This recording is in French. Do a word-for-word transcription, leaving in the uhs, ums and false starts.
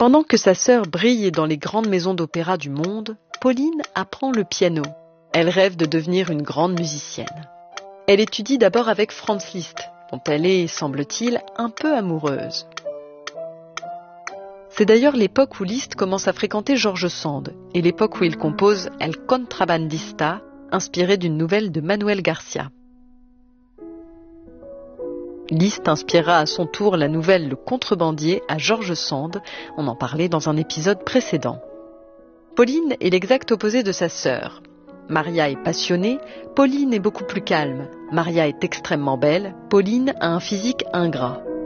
Pendant que sa sœur brille dans les grandes maisons d'opéra du monde, Pauline apprend le piano. Elle rêve de devenir une grande musicienne. Elle étudie d'abord avec Franz Liszt, dont elle est, semble-t-il, un peu amoureuse. C'est d'ailleurs l'époque où Liszt commence à fréquenter George Sand et l'époque où il compose El Contrabandista, inspiré d'une nouvelle de Manuel Garcia. Liszt inspirera à son tour la nouvelle Le Contrebandier à George Sand, on en parlait dans un épisode précédent. Pauline est l'exact opposé de sa sœur. Maria est passionnée, Pauline est beaucoup plus calme. Maria est extrêmement belle, Pauline a un physique ingrat.